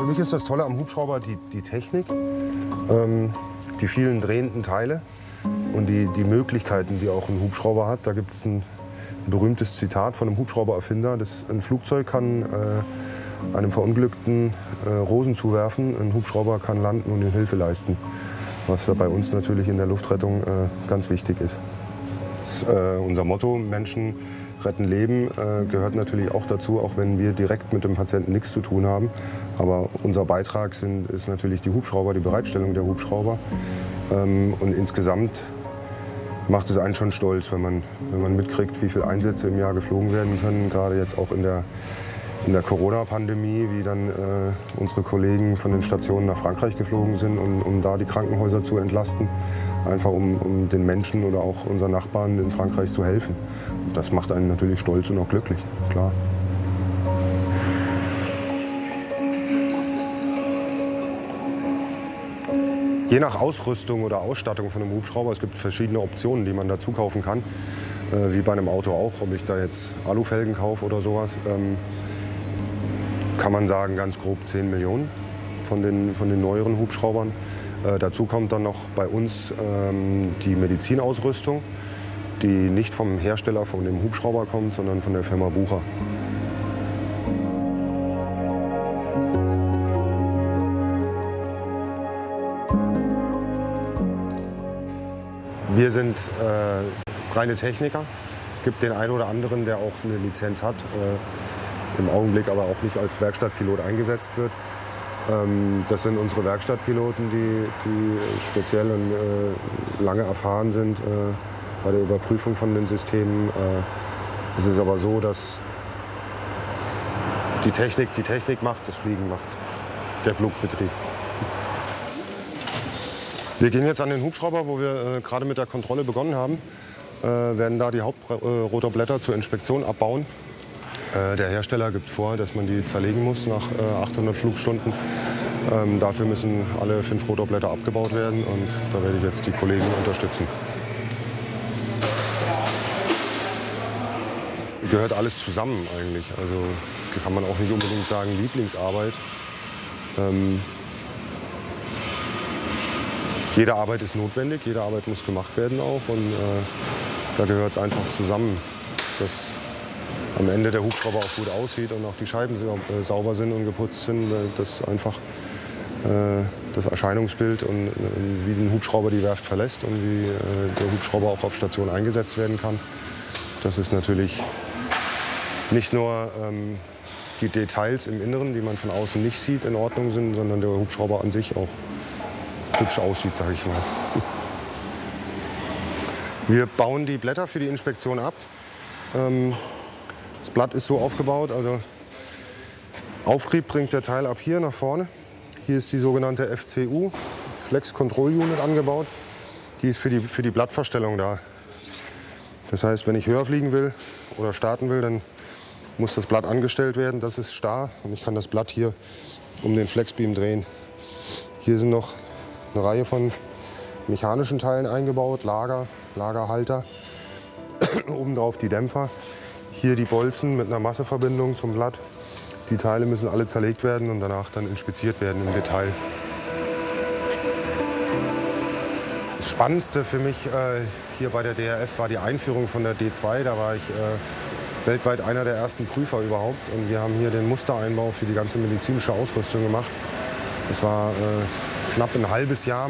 mich ist das Tolle am Hubschrauber die Technik, die vielen drehenden Teile und die Möglichkeiten, die auch ein Hubschrauber hat. Da gibt es ein berühmtes Zitat von einem Hubschraubererfinder: Ein Flugzeug kann einem Verunglückten Rosen zuwerfen, ein Hubschrauber kann landen und ihm Hilfe leisten. Was da bei uns natürlich in der Luftrettung ganz wichtig ist. Unser Motto, Menschen retten Leben, gehört natürlich auch dazu, auch wenn wir direkt mit dem Patienten nichts zu tun haben. Aber unser Beitrag ist natürlich die Hubschrauber, die Bereitstellung der Hubschrauber. Und insgesamt macht es einen schon stolz, wenn man mitkriegt, wie viele Einsätze im Jahr geflogen werden können. Gerade jetzt auch in der Corona-Pandemie, wie dann unsere Kollegen von den Stationen nach Frankreich geflogen sind, um da die Krankenhäuser zu entlasten. Einfach um den Menschen oder auch unseren Nachbarn in Frankreich zu helfen. Und das macht einen natürlich stolz und auch glücklich, klar. Je nach Ausrüstung oder Ausstattung von einem Hubschrauber, es gibt verschiedene Optionen, die man dazu kaufen kann. Wie bei einem Auto auch, ob ich da jetzt Alufelgen kaufe oder sowas. Kann man sagen, ganz grob 10 Millionen von den neueren Hubschraubern. Dazu kommt dann noch bei uns die Medizinausrüstung, die nicht vom Hersteller von dem Hubschrauber kommt, sondern von der Firma Bucher. Wir sind reine Techniker. Es gibt den einen oder anderen, der auch eine Lizenz hat, im Augenblick aber auch nicht als Werkstattpilot eingesetzt wird. Das sind unsere Werkstattpiloten, die speziell und lange erfahren sind bei der Überprüfung von den Systemen. Es ist aber so, dass die Technik macht, das Fliegen macht der Flugbetrieb. Wir gehen jetzt an den Hubschrauber, wo wir gerade mit der Kontrolle begonnen haben. Werden da die Hauptrotorblätter zur Inspektion abbauen. Der Hersteller gibt vor, dass man die zerlegen muss nach 800 Flugstunden. Dafür müssen alle 5 Rotorblätter abgebaut werden und da werde ich jetzt die Kollegen unterstützen. Gehört alles zusammen eigentlich. Also kann man auch nicht unbedingt sagen Lieblingsarbeit. Jede Arbeit ist notwendig, jede Arbeit muss gemacht werden auch und da gehört es einfach zusammen, dass am Ende der Hubschrauber auch gut aussieht und auch die Scheiben sauber sind und geputzt sind, dass einfach das Erscheinungsbild und wie ein Hubschrauber die Werft verlässt und wie der Hubschrauber auch auf Station eingesetzt werden kann. Das ist natürlich nicht nur die Details im Inneren, die man von außen nicht sieht, in Ordnung sind, sondern der Hubschrauber an sich auch hübsch aussieht, sage ich mal. Wir bauen die Blätter für die Inspektion ab. Das Blatt ist so aufgebaut, also Auftrieb bringt der Teil ab hier nach vorne. Hier ist die sogenannte FCU, Flex Control Unit, angebaut. Die ist für die Blattverstellung da. Das heißt, wenn ich höher fliegen will oder starten will, dann muss das Blatt angestellt werden. Das ist starr und ich kann das Blatt hier um den Flexbeam drehen. Hier sind noch eine Reihe von mechanischen Teilen eingebaut, Lagerhalter, obendrauf die Dämpfer. Hier die Bolzen mit einer Masseverbindung zum Blatt. Die Teile müssen alle zerlegt werden und danach dann inspiziert werden im Detail. Das Spannendste für mich hier bei der DRF war die Einführung von der D2. Da war ich weltweit einer der ersten Prüfer überhaupt. Und wir haben hier den Mustereinbau für die ganze medizinische Ausrüstung gemacht. Das war knapp ein halbes Jahr